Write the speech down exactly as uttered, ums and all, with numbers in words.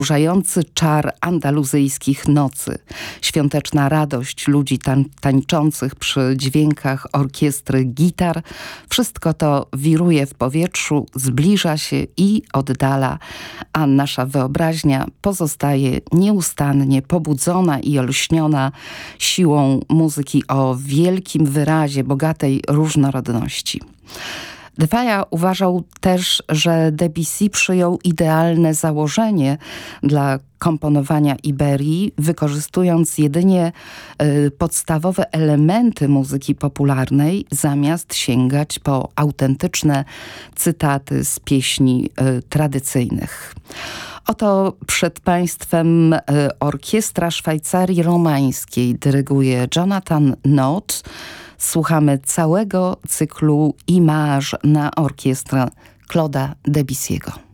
Burzający czar andaluzyjskich nocy, świąteczna radość ludzi tań tańczących przy dźwiękach orkiestry gitar, wszystko to wiruje w powietrzu, zbliża się i oddala, a nasza wyobraźnia pozostaje nieustannie pobudzona i olśniona siłą muzyki o wielkim wyrazie, bogatej różnorodności. Dewaya uważał też, że Debussy przyjął idealne założenie dla komponowania Iberii, wykorzystując jedynie y, podstawowe elementy muzyki popularnej, zamiast sięgać po autentyczne cytaty z pieśni y, tradycyjnych. Oto przed Państwem y, Orkiestra Szwajcarii Romańskiej dyryguje Jonathan Note. Słuchamy całego cyklu Image na orkiestrę Claude'a Debussy'ego.